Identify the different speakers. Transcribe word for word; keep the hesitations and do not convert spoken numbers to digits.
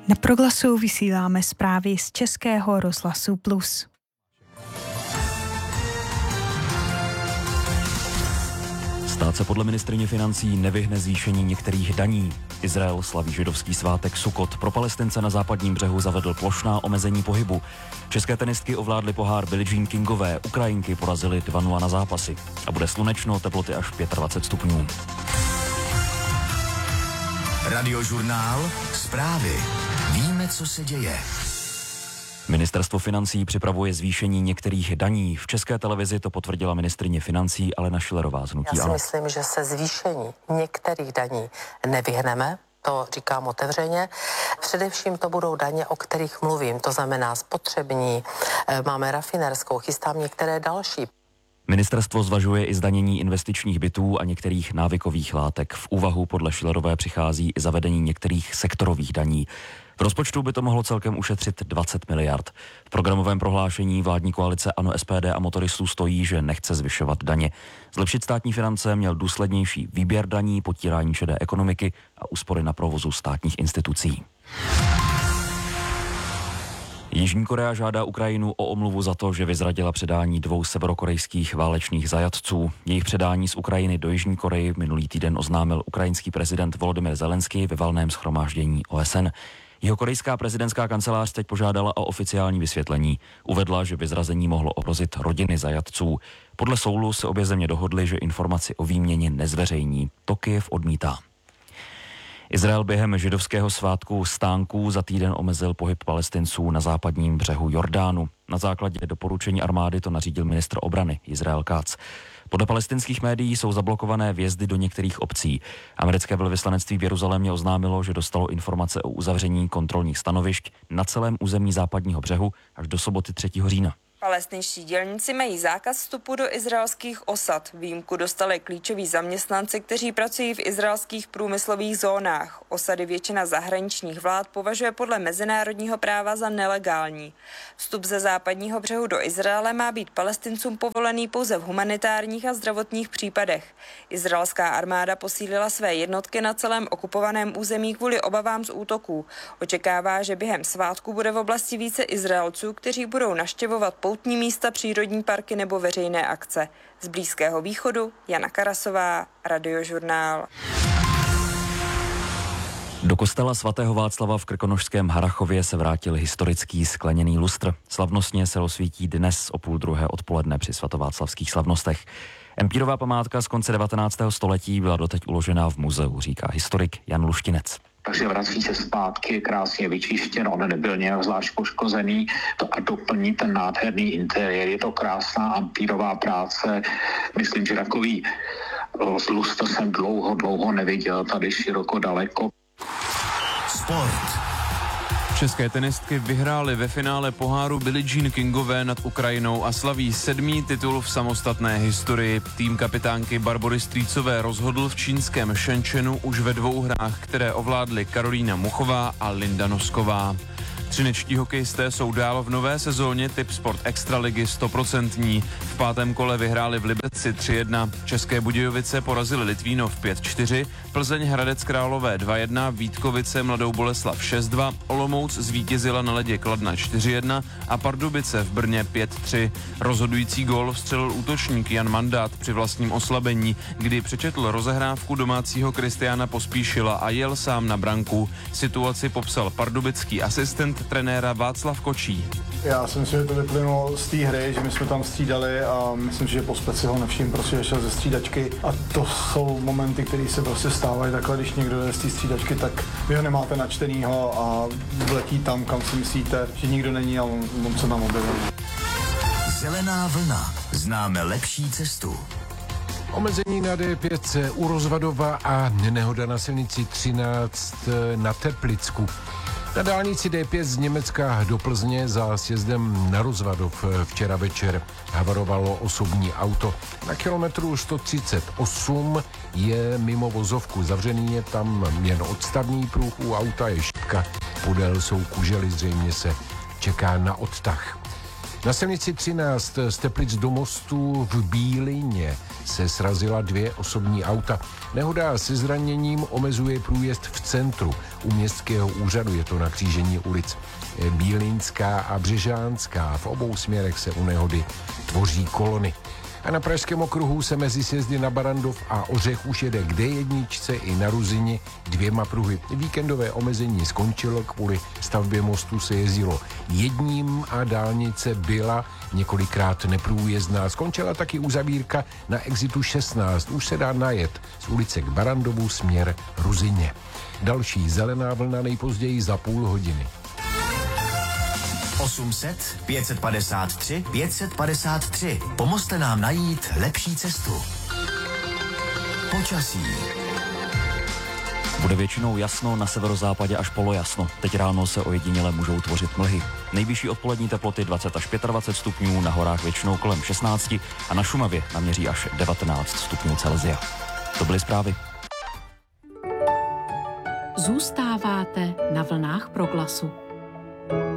Speaker 1: Na Proglasu vysíláme zprávy z Českého rozhlasu Plus.
Speaker 2: Stát se podle ministryně financí nevyhne zvýšení některých daní. Izrael slaví židovský svátek Sukot. Pro Palestince na západním břehu zavedl plošná omezení pohybu. České tenistky ovládly pohár Billie Jean Kingové. Ukrajinky porazily dva nula na zápasy. A bude slunečno, teploty až dvacet pět stupňů.
Speaker 3: Radiožurnál, zprávy. Víme, co se děje.
Speaker 2: Ministerstvo financí připravuje zvýšení některých daní. V České televizi to potvrdila ministryně financí Alena Schillerová z hnutí
Speaker 4: Já si
Speaker 2: ANO.
Speaker 4: myslím, že se zvýšení některých daní nevyhneme. To říkám otevřeně. Především to budou daně, o kterých mluvím. To znamená spotřební, máme rafinérskou, chystám některé další.
Speaker 2: Ministerstvo zvažuje i zdanění investičních bytů a některých návykových látek. V úvahu podle Schillerové přichází i zavedení některých sektorových daní. V rozpočtu by to mohlo celkem ušetřit dvacet miliard. V programovém prohlášení vládní koalice ANO, S P D a motoristů stojí, že nechce zvyšovat daně. Zlepšit státní finance měl důslednější výběr daní, potírání šedé ekonomiky a úspory na provozu státních institucí. Jižní Korea žádá Ukrajinu o omluvu za to, že vyzradila předání dvou severokorejských válečných zajatců. Jejich předání z Ukrajiny do Jižní Koreji minulý týden oznámil ukrajinský prezident Volodymyr Zelenský ve valném shromáždění O S N. Jeho korejská prezidentská kancelář teď požádala o oficiální vysvětlení. Uvedla, že vyzrazení mohlo ohrozit rodiny zajatců. Podle Soulu se obě země dohodly, že informaci o výměně nezveřejní. To Kyjev odmítá. Izrael během židovského svátku stánků za týden omezil pohyb Palestinců na západním břehu Jordánu. Na základě doporučení armády to nařídil ministr obrany Izrael Katz. Podle palestinských médií jsou zablokované vjezdy do některých obcí. Americké velvyslanectví v Jeruzalémě oznámilo, že dostalo informace o uzavření kontrolních stanovišť na celém území západního břehu až do soboty třetího října.
Speaker 5: Palestinští dělníci mají zákaz vstupu do izraelských osad. Výjimku dostali klíčoví zaměstnanci, kteří pracují v izraelských průmyslových zónách. Osady většina zahraničních vlád považuje podle mezinárodního práva za nelegální. Vstup ze západního břehu do Izraele má být Palestincům povolený pouze v humanitárních a zdravotních případech. Izraelská armáda posílila své jednotky na celém okupovaném území kvůli obavám z útoků. Očekává, že během svátku bude v oblasti více Izraelců, kteří budou navštěvovat poutní místa, přírodní parky nebo veřejné akce. Z Blízkého východu Jana Karasová, Radiožurnál.
Speaker 2: Do kostela svatého Václava v krkonošském Harrachově se vrátil historický skleněný lustr. Slavnostně se rozsvítí dnes o půl druhé odpoledne při svatováclavských slavnostech. Empírová památka z konce devatenáctého století byla doteď uložená v muzeu, říká historik Jan Luštinec.
Speaker 6: Takže vrací se zpátky, krásně vyčištěn, on nebyl nějak zvlášť poškozený to a doplní ten nádherný interiér. Je to krásná ampírová práce. Myslím, že takový lustr jsem dlouho, dlouho neviděl tady široko daleko.
Speaker 3: Sport.
Speaker 7: České tenistky vyhrály ve finále poháru Billie Jean Kingové nad Ukrajinou a slaví sedmý titul v samostatné historii. Tým kapitánky Barbory Strýcové rozhodl v čínském Shenzhenu už ve dvou hrách, které ovládly Karolína Muchová a Linda Nosková. Třinečtí hokejisté jsou dál v nové sezóně typ Sport Extraligy sto procent. V pátém kole vyhráli v Liberci tři jedna. České Budějovice porazili Litvínov pět čtyři, Plzeň Hradec Králové dva jedna, Vítkovice Mladou Boleslav šest dva, Olomouc zvítězila na ledě Kladna čtyři jedna a Pardubice v Brně pět tři. Rozhodující gól vstřelil útočník Jan Mandát při vlastním oslabení, kdy přečetl rozehrávku domácího Kristiána Pospíšila a jel sám na branku. Situaci popsal pardubický asistent trenéra Václav Kočí.
Speaker 8: Já si myslím, že to vyplynulo z té hry, že my jsme tam střídali a myslím, že Pospec si ho nevšiml, prostě šel ze střídačky a to jsou momenty, které se prostě stávají takhle, když někdo jde z té střídačky, tak vy ho nemáte načtenýho a vletí tam, kam si myslíte, že nikdo není a on, on se tam objevil.
Speaker 3: Zelená vlna. Známe lepší cestu.
Speaker 9: Omezení na D pět u Rozvadova a nehoda na silnici třináct na Teplicku. Na dálnici D pět z Německa do Plzně za sjezdem na Rozvadov včera večer havarovalo osobní auto. Na kilometru sto třicet osm je mimo vozovku. Zavřený je tam jen odstavný pruh, u auta je šipka. Podél jsou kužely, zřejmě se čeká na odtah. Na silnici třináct z Teplic do Mostu v Bílině se srazila dvě osobní auta. Nehoda se zraněním omezuje průjezd v centru. U městského úřadu je to na křížení ulic Bílinská a Břežánská. V obou směrech se u nehody tvoří kolony. A na Pražském okruhu se mezi sjezdy na Barandov a Ořech už jede k D jedna i na Ruzyni dvěma pruhy. Víkendové omezení skončilo, kvůli stavbě mostu se jezdilo jedním a dálnice byla několikrát neprůjezdná. Skončila taky uzavírka na exitu šestnáct. Už se dá najet z ulice k Barandovu směr Ruzyně. Další zelená vlna nejpozději za půl hodiny.
Speaker 3: osm set, pět padesát tři, pět padesát tři. Pomozte nám najít lepší cestu. Počasí.
Speaker 2: Bude většinou jasno, na severozápadě až polojasno. Teď ráno se ojediněle můžou tvořit mlhy. Nejvyšší odpolední teploty dvacet až dvacet pět stupňů, na horách většinou kolem šestnáct a na Šumavě naměří až devatenáct stupňů Celsia. To byly zprávy.
Speaker 10: Zůstáváte na vlnách Proglasu.